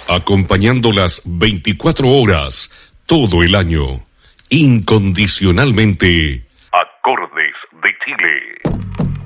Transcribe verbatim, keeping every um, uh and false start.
acompañando las veinticuatro horas, todo el año, incondicionalmente. Acordes de Chile.